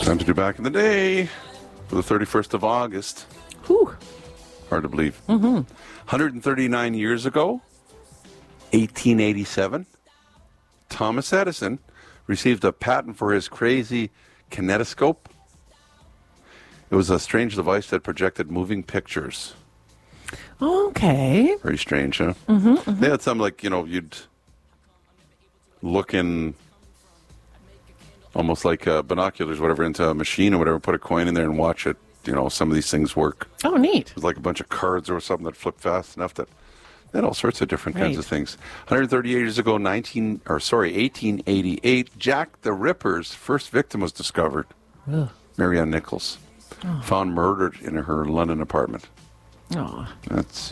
Time to do Back in the Day for the 31st of August. Whew. Hard to believe. 139 years ago, 1887, Thomas Edison received a patent for his crazy kinetoscope. It was a strange device that projected moving pictures. Okay. Very strange, huh? They had some, like, you'd look in almost like binoculars, whatever, into a machine or whatever, put a coin in there and watch it. Some of these things work. Oh, neat. It was like a bunch of cards or something that flipped fast enough that they had all sorts of different kinds of things. 138 years ago, 1888, Jack the Ripper's first victim was discovered. Ugh. Marianne Nichols, found murdered in her London apartment. Oh. That's,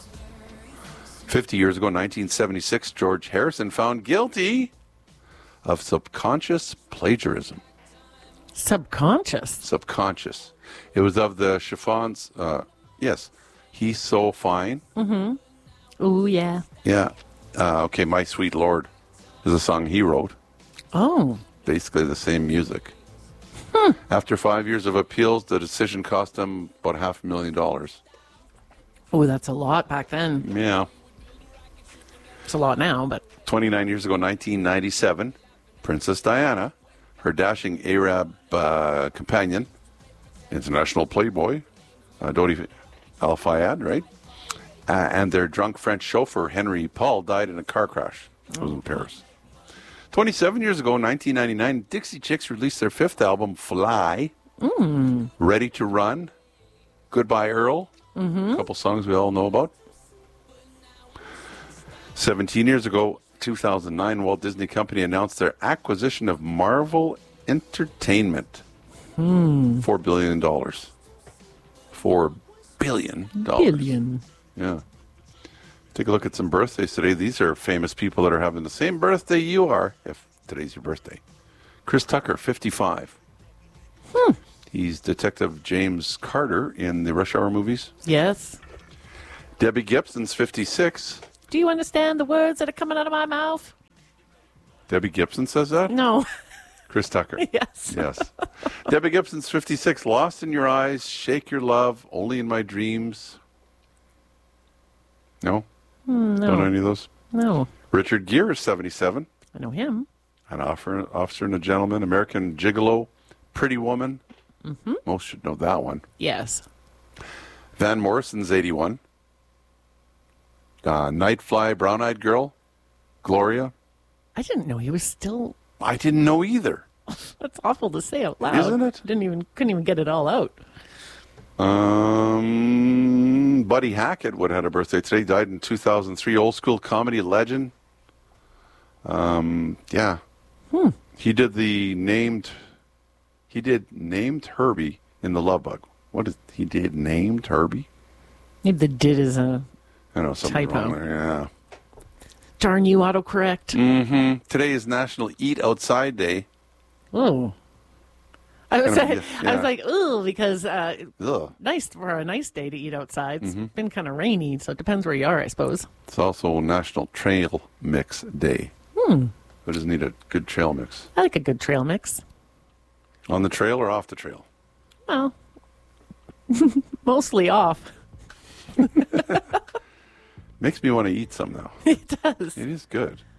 50 years ago, 1976, George Harrison found guilty of subconscious plagiarism. Subconscious. It was of the Chiffons, yes, He's So Fine. Mm-hmm. Oh, yeah. Yeah. Okay, My Sweet Lord is a song he wrote. Oh. Basically the same music. After 5 years of appeals, the decision cost him about $500,000. Oh, that's a lot back then. Yeah. It's a lot now, but... 29 years ago, 1997, Princess Diana, her dashing Arab companion, international playboy, Dodi Al-Fayed, right? And their drunk French chauffeur, Henry Paul, died in a car crash. It was in Paris. 27 years ago, 1999, Dixie Chicks released their fifth album, Fly. Ready to Run, Goodbye Earl, a couple songs we all know about. 17 years ago, 2009, Walt Disney Company announced their acquisition of Marvel Entertainment. $4 billion. $4 billion. Billion. Yeah. Take a look at some birthdays today. These are famous people that are having the same birthday you are, if today's your birthday. Chris Tucker, 55. He's Detective James Carter in the Rush Hour movies. Yes. Debbie Gibson's 56. Do you understand the words that are coming out of my mouth? Debbie Gibson says that? No. Chris Tucker. Yes. Yes. Debbie Gibson's 56. Lost in Your Eyes, Shake Your Love, Only in My Dreams. No? No. Don't know any of those? No. Richard Gere is 77. I know him. An Officer and a Gentleman, American Gigolo, Pretty Woman. Most should know that one. Yes. Van Morrison's 81. Nightfly, Brown Eyed Girl, Gloria. I didn't know he was still... I didn't know either. That's awful to say out loud. Isn't it? Couldn't even get it all out. Buddy Hackett would have had a birthday today. Died in 2003. Old school comedy legend. Yeah. He did Named Herbie in The Love Bug. He did Named Herbie? Maybe the did is a I know something typo. wrong there. Yeah. Darn you, autocorrect. Today is National Eat Outside Day. Oh. I was Kind of, yeah. like, ooh, because Ugh. nice for a nice day to eat outside. It's been kind of rainy, so it depends where you are, I suppose. It's also National Trail Mix Day. I just need a good trail mix. I like a good trail mix. On the trail or off the trail? Well, mostly off. Makes me want to eat some, though. It does. It is good.